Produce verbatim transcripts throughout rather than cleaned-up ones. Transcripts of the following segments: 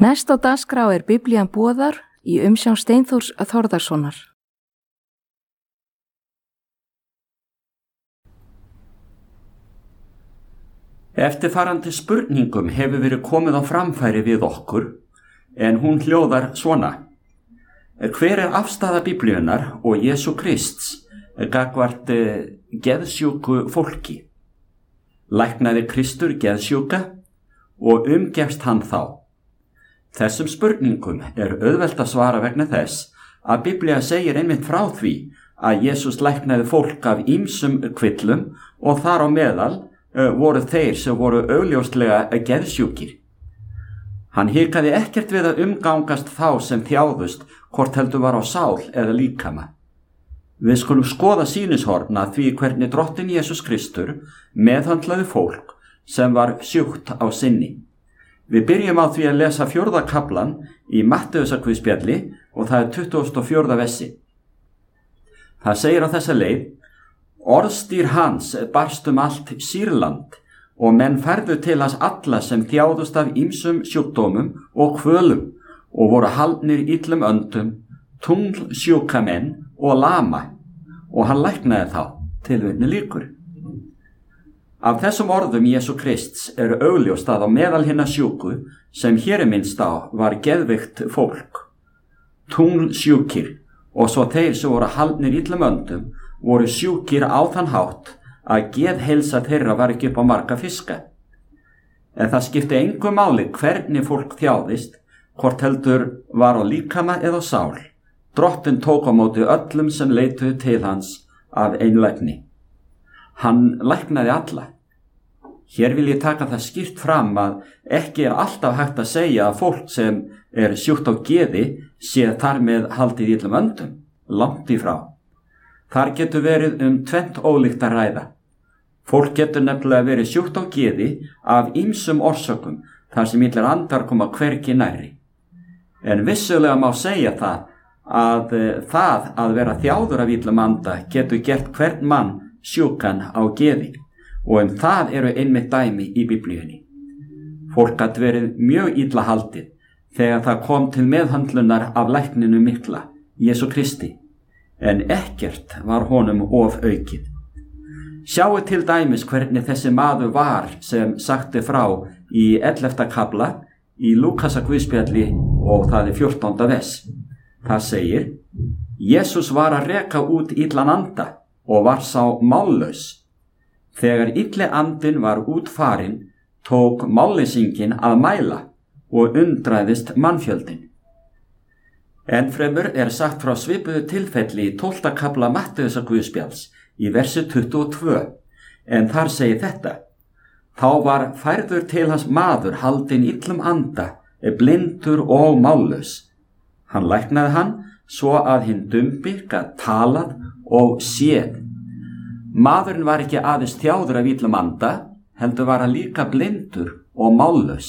Næst á dagskrá er Biblían boðar í umsjón Steinþórs Þórðarsonar. Eftirfarandi spurningum hefur verið komið á framfæri við okkur, en hún hljóðar svona. Hver er afstaða Biblíunnar og Jesú Krists gagnvart geðsjúku fólki? Læknaði Kristur geðsjúka og umgefst hann þá? Þessum spurningum er auðvelt að svara vegna þess að Biblía segir einmitt frá því að Jesús læknaði fólk af ýmsum kvillum og þar á meðal uh, voru þeir sem voru augljóslega geðsjúkir. Hann hikaði ekkert við að umgangast þá sem þjáðust, hvort heldur var á sál eða líkama. Við skulum skoða sýnishorn að því hvernig drottinn Jesús Kristur meðhandlaði fólk sem var sjúkt á sinni. Við byrjum á því að lesa fjórða kaflan í Matteusarguðspjalli og það er tuttugasta og fjórða versi. Það segir á þessa leið: Orðstýr hans barst um allt Sýrland og menn færðu til hans alla sem þjáðust af ýmsum sjúkdómum og kvölum og voru haldnir illum öndum, tunglsjúka menn og lama, og hann læknaði þá. Tilvitnun lýkur. Af þessum orðum Jesú Krists er augljóst að á meðal hinna sjúku sem hér er minnst á var geðveikt fólk. Tunglsjúkir og svo þeir sem voru haldnir illum öndum voru sjúkir á þann hátt að geðheilsa þeirra var ekki upp á marga fiska. En það skipti engu máli hvernig fólk þjáðist, hvort heldur var á líkama eða sál. Drottinn tók á móti öllum sem leituðu til hans af einlægni. Hann læknaði alla. Hér vil ég taka það skýrt fram að ekki er alltaf hægt að segja að fólk sem er sjúkt á geði sé þar með haldið illum öndum, langt í frá. Þar getur verið um tvennt ólíkt að ræða. Fólk getur nefnilega verið sjúkt á geði af ýmsum orsökum þar sem illir andar koma hvergi nærri. En vissulega má segja það að það að vera þjáður af illum anda getur gert hvern mann sjúkan á geði, og um það eru einmitt dæmi í Biblíunni. Fólk gat verið mjög illa haldið þegar það kom til meðhandlunar af lækninu mikla, Jesú Kristi, en ekkert var honum of aukið. Sjáu til dæmis hvernig þessi maður var sem sagti frá í ellefta kafla í Lúkasarguðspjalli og það er fjórtánda vers. Það segir: Jesús var að reka út illan anda og var sá mállaus. Þegar illi andinn var út farinn, tók málleysinginn að mæla og undraðist mannfjöldin. Ennfremur er sagt frá svipuðu tilfelli í tólfta kafla Matteusarguðspjalls í versi tuttugu og tvö, en þar segir þetta: Þá var færður til hans maður haldinn illum anda, blindur og mállaus. Hann læknaði hann svo að hinn dumbi gat talað og séð. Maðurinn var ekki aðeins þjáður af illum anda, heldur var hann líka blindur og mállaus.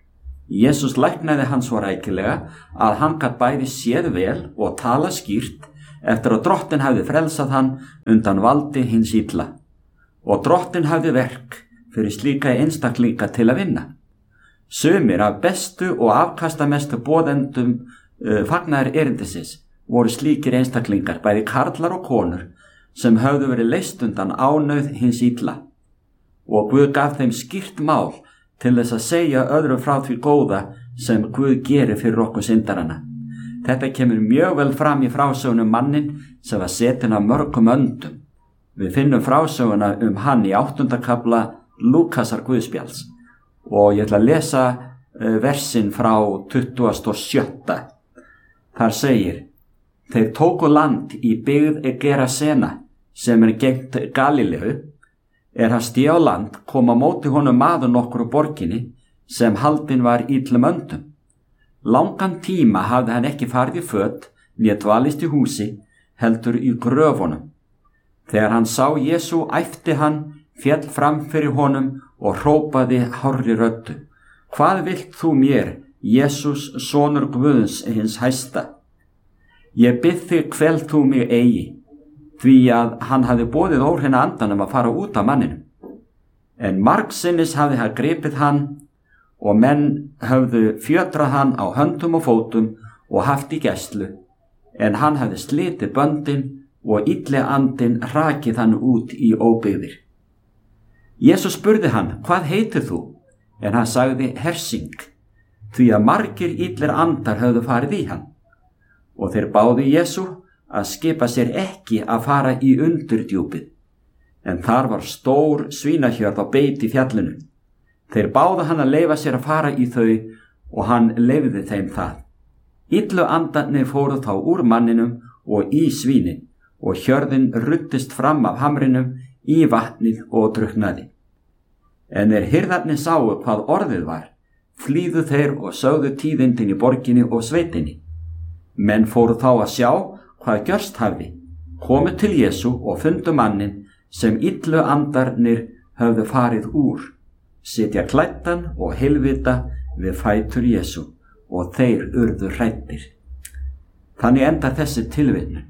Jesús læknaði hann svo rækilega að hann gat bæði séð vel og tala skýrt eftir að drottinn hafði frelsað hann undan valdi hins illa. Og drottinn hafði verk fyrir slíka einstaklinga til að vinna. Sumir af bestu og afkastamestu boðendum uh, fagnaðar erindisins voru slíkir einstaklingar, bæði karlar og konur, sem höfðu verið leyst undan ánauð hins illa. Og Guð gaf þeim skýrt mál til þess að segja öðru frá því góða sem Guð gerir fyrir okkur syndarana. Þetta kemur mjög vel fram í frásögunum mannin sem var setinn af mörgum öndum. Við finnum frásöguna um hann í áttunda kafla Lúkasarguðspjalls og ég ætla að lesa versin frá tuttugasta og sjötta. Þar segir: Þeir tóku land í byggð Gerasena sem er gegnt Galileu. Er hann sté á land kom á móti honum maður nokkur úr borginni sem haldinn var illum öndum. Langan tíma hafði hann ekki farið í föt né dvalist í húsi, heldur í gröfunum. Þegar hann sá Jesú æpti hann, féll fram fyrir honum og hrópaði hárri röddu: Hvað vilt þú mér, Jesús, sonur Guðs hins hæsta? Ég bið þig kvel þú mig eigi, því að hann hafði boðið óhreina andanum að fara út af manninum. En margsinnis hafði hann gripið hann og menn höfðu fjötrað hann á höndum og fótum og haft í gæslu, en hann hafði slitið böndin og illi andinn hrakið hann út í óbyggðir. Jesús spurði hann, hvað heitir þú? En hann sagði, Hersing, því að margir illir andar höfðu farið í hann. Og þeir báðu Jesú að skipa sér ekki að fara í undurdjúpið, en þar var stór svínahjörð á beit í fjallinu. Þeir báðu hann að leyfa sér að fara í þau og hann leyfði þeim það. Illu andarnir fóru þá úr manninum og í svínin og hjörðin ruddist fram af hamrinum í vatnið og drukknaði. En þeir hirðarnir sáu hvað orðið var, flýðu þeir og sögðu tíðindin í borginni og sveitinni. Menn fóru þá að sjá hvað gjörst hafði, komu til Jesú og fundu mannin sem illu andarnir höfðu farið úr, sitja klæddan og heilvita við fætur Jesú og þeir urðu hræddir. Þannig endar þessi tilvitnun.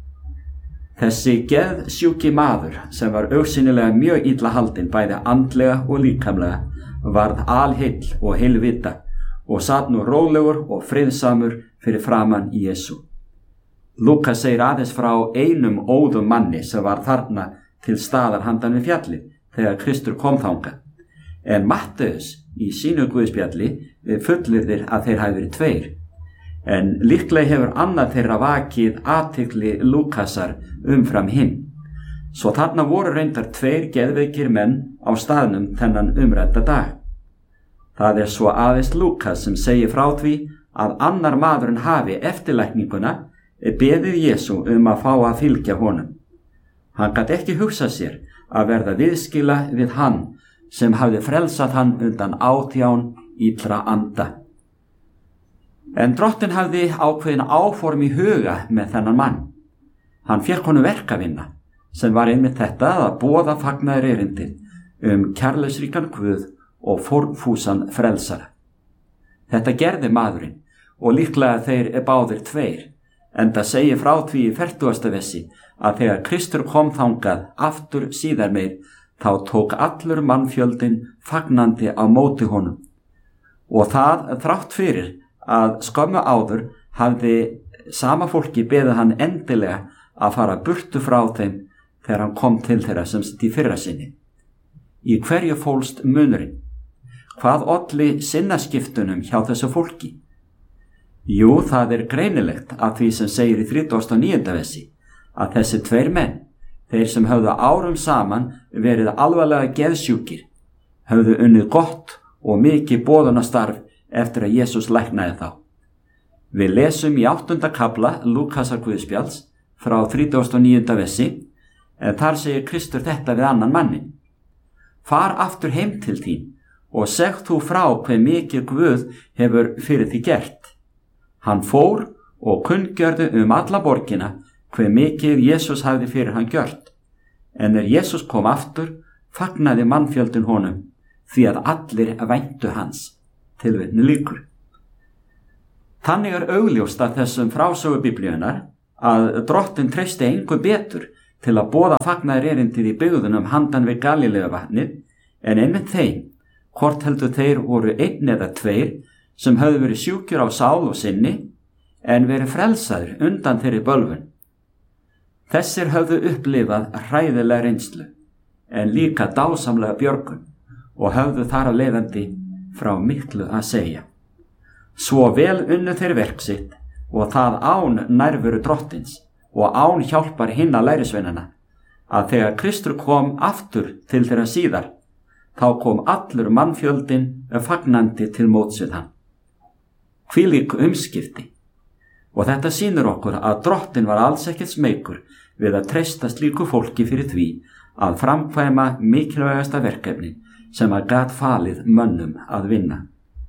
Þessi geðsjúki maður sem var augsýnilega mjög illa haldinn bæði andlega og líkamlega varð alheill og heilvita og sat nú rólegur og friðsamur fyrir framan Jesú. Lúkas segir aðeins frá einum óðum manni sem var þarna til staðar handan við fjallið þegar Kristur kom þangað. En Matteus í sínu guðspjalli fullyrðir að þeir hafi verið tveir. En líklega hefur annað þeirra vakið athygli Lúkasar umfram hinn. Svo þarna voru reyndar tveir geðveikir menn á staðnum þennan umrædda dag. Það er svo aðeins Lúkas sem segir frá því að annar maðurinn hafi eftirlækninguna beðið Jesú um að fá að fylgja honum. Hann gat ekki hugsað sér að verða viðskila við hann sem hafði frelsað hann undan átján illra anda. En drottinn hafði ákveðin áform í huga með þennan mann. Hann fékk honum verkavinna sem var einmitt þetta að boða fagnaðar erindið um kærleiksríkan Guð og forfúsan frelsara. Þetta gerði maðurinn og líklega þeir er báðir tveir, enda segir frá því í fertugasta versi að þegar Kristur kom þangað aftur síðar meir, þá tók allur mannfjöldin fagnandi á móti honum. Og það þrátt fyrir að skömmu áður hafði sama fólki beðið hann endilega að fara burtu frá þeim þegar hann kom til þeirra sem sitt í fyrra sinni. Í hverju fólst munurinn? Hvað olli sinnaskiptunum hjá þessu fólki? Jú, það er greinilegt að því sem segir í þrítugasta og níunda versi að þessi tveir menn, þeir sem höfðu árum saman verið alvarlega geðsjúkir, höfðu unnið gott og mikið boðunastarf eftir að Jesús læknaði þá. Við lesum í áttunda kafla Lúkasar guðspjalls frá þrítugasta og níunda versi, en þar segir Kristur þetta við annan mannin. Far aftur heim til þín og segð þú frá hve mikið Guð hefur fyrir því gert. Hann fór og kunngjörði um alla borgina hve mikið Jesús hafði fyrir hann gjört. En er Jesús kom aftur, fagnaði mannfjöldin honum, því að allir væntu hans. Tilvitni lýkur. Þannig er augljóst að þessum frásögu Biblíunnar að drottinn treysti engu betur til að boða fagnaðar erindið í byggðunum handan við Galíleuvatnið, en einmitt þeim, hvort heldur þeir voru einn eða tveir, sem höfðu verið sjúkjur á sál og sinni, en verið frelsaðir undan þeirri bölvun. Þessir höfðu upplifað hræðilega reynslu, en líka dásamlega björgun, og höfðu þar af leiðandi frá miklu að segja. Svo vel unnu þeir verk sitt, og það án nærveru drottins, og án hjálpar hinna lærisveinana, að þegar Kristur kom aftur til þeirra síðar, þá kom allur mannfjöldin fagnandi til móts við hann. Hvílík umskipti. Og þetta sýnir okkur að drottinn var alls ekkert smeykur við að treysta slíku fólki fyrir því að framkvæma mikilvægasta verkefni sem að gat falið mönnum að vinna.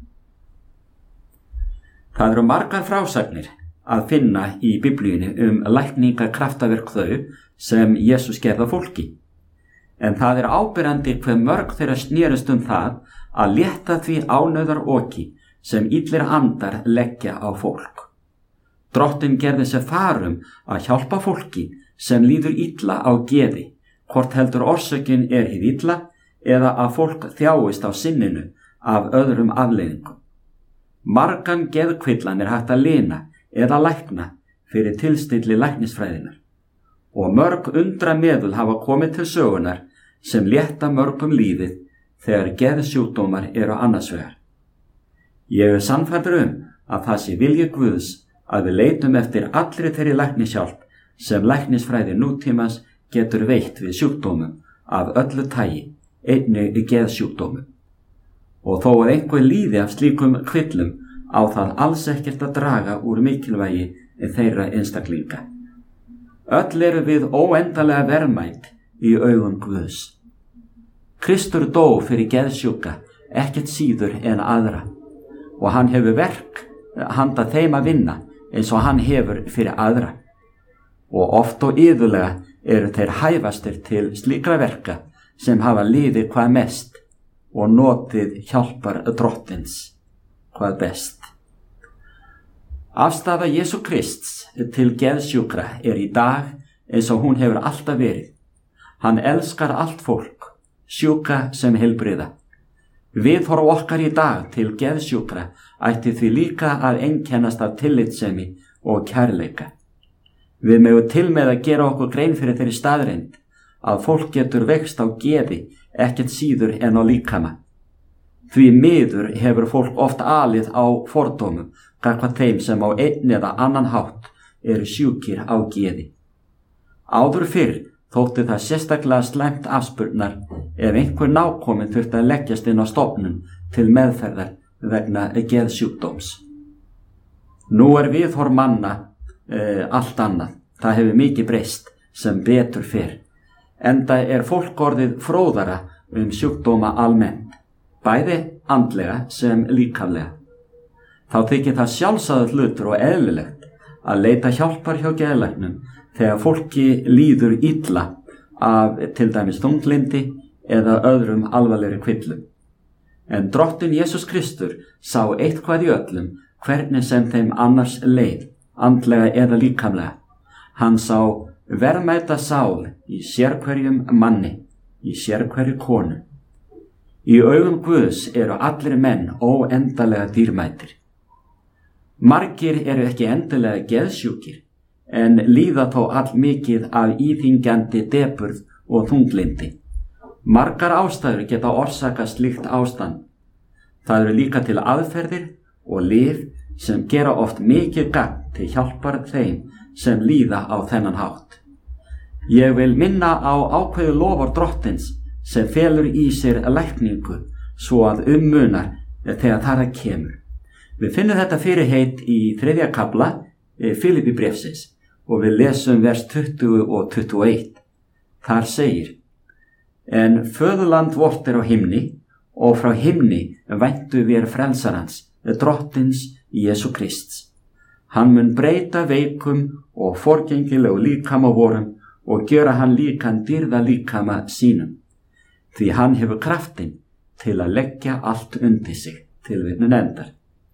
Það eru margar frásagnir að finna í Biblíunni um lækningakraftaverk þau sem Jesús gerði fólki. En það er áberandi hve mörg þeirra snerust um það að létta því ánauðar oki sem illir andar leggja á fólk. Drottinn gerði sér farum að hjálpa fólki sem líður illa á geði, hvort heldur orsökin er hið illa eða að fólk þjáist á sinninu af öðrum afleiðingum. Margan geðkvillan er hægt að lina eða lækna fyrir tilstilli læknisfræðinar og mörg undra meðul hafa komið til sögunar sem létta mörgum lífið þegar geðsjúkdómar eru annars vegar. Ég er sannfærður um að það sé vilji Guðs að við leitum eftir allri þeirri læknishjálp sem læknisfræði nútímans getur veitt við sjúkdómum af öllu tagi, einnig í geðsjúkdómum. Og þó að einhver líði af slíkum kvillum á það alls ekkert að draga úr mikilvægi þeirra einstaklinga. Öll eru við óendanlega verðmæt í augum Guðs. Kristur dó fyrir geðsjúka, ekkert síður en aðra, og hann hefur verk handa þeim að vinna eins og hann hefur fyrir aðra. Og oft og iðulega eru þeir hæfastir til slíkra verka sem hafa liðið hvað mest og notið hjálpar drottins hvað best. Afstaða Jesú Krists til geðsjúkra er í dag eins og hún hefur alltaf verið. Hann elskar allt fólk, sjúka sem heilbrigða. Viðhorf okkar í dag til geðsjúkra ætti því líka að einkennast af tillitssemi og kærleika. Við megum til með að gera okkur grein fyrir þeirri staðreynd að fólk getur veikst á geði ekkert síður en á líkama. Því miður hefur fólk oft alið á fordómum gagnvart þeim sem á einn eða annan hátt eru sjúkir á geði. Áður fyrr þótti það sérstaklega slæmt afspurnar ef einhver nákominn þurfti að leggjast inn á stofnun til meðferðar vegna geðsjúkdóms. Nú er viðhorf manna e, allt annað. Það hefur mikið breyst sem betur fer, enda er fólk orðið fróðara um sjúkdóma almennt, bæði andlega sem líkamlega. Þá þykir það sjálfsagður hlutur og eðlilegt að leita hjálpar hjá geðlæknum þegar fólki líður illa af til dæmis þunglindi eða öðrum alvarlegri kvillum. En drottinn Jesús Kristur sá eitthvað í öllum hvernig sem þeim annars leið, andlega eða líkamlega. Hann sá verðmæta sál í sérhverjum manni, í sérhverju konu. Í augum Guðs eru allir menn óendanlega dýrmætir. Margir eru ekki endilega geðsjúkir, en líða þó allmikið af íþyngjandi depurð og þunglindi. Margar ástæður geta orsakað slíkt ástand. Það eru líka til aðferðir og lyf sem gera oft mikið gagn til hjálpar þeim sem líða á þennan hátt. Ég vil minna á ákveðu lofar drottins sem felur í sér lækningu svo að ummunar þegar þar að kemur. Við finnum þetta fyrirheit í þriðja kafla Filippíbréfsins og við lesum vers tuttugu og tuttugu og eitt. Þar segir: En föðurland vort er á himni, og frá himni væntu við frelsarans, drottins Jesú Krists. Hann mun breyta veikum og forgengilegu líkama vorum og gjöra hann líkan dýrða líkama sínum, því hann hefur kraftinn til að leggja allt undir sig. Tilvitnun endar.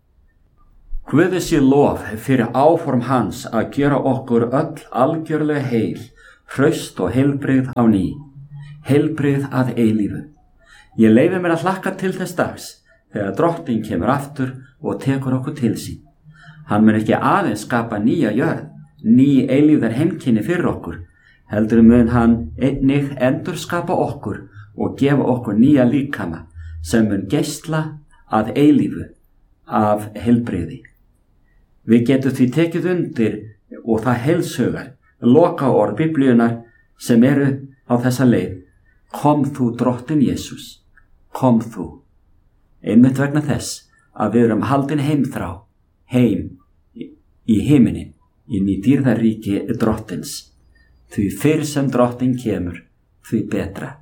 Guði sé lof fyrir áform hans að gera okkur öll algjörlega heil, hraust og heilbrigð á ný, heilbrigð að eilífu. Ég leyfi mér að hlakka til þess dags þegar drottinn kemur aftur og tekur okkur til sín. Hann mun ekki aðeins skapa nýja jörð, ný eilífðar heimkynni fyrir okkur, heldur mun hann einnig endurskapa okkur og gefa okkur nýja líkama sem mun geisla að eilífu af heilbrigði. Við getum því tekið undir og það heilshugar lokaorð Biblíunnar sem eru á þessa leið: Kom þú drottinn Jesús, kom þú. Einmitt vegna þess að við erum haldin heimþrá, heim í himinin, inn í dýrðaríki drottins. Því fyrr sem drottinn kemur, því betra.